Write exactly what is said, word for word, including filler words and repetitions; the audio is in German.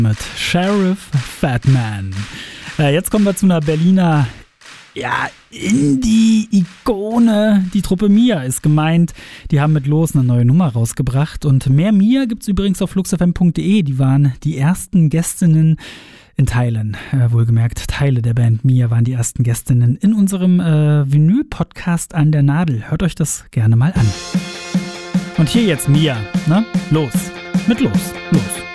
mit Sheriff Fatman. Äh, jetzt kommen wir zu einer Berliner ja, Indie-Ikone. Die Truppe Mia ist gemeint. Die haben mit Los eine neue Nummer rausgebracht. Und mehr Mia gibt es übrigens auf fluxfm punkt de. Die waren die ersten Gästinnen in Teilen. Äh, wohlgemerkt, Teile der Band Mia waren die ersten Gästinnen in unserem äh, Vinyl-Podcast An der Nadel. Hört euch das gerne mal an. Und hier jetzt Mia, ne? Los. Mit Los. Los.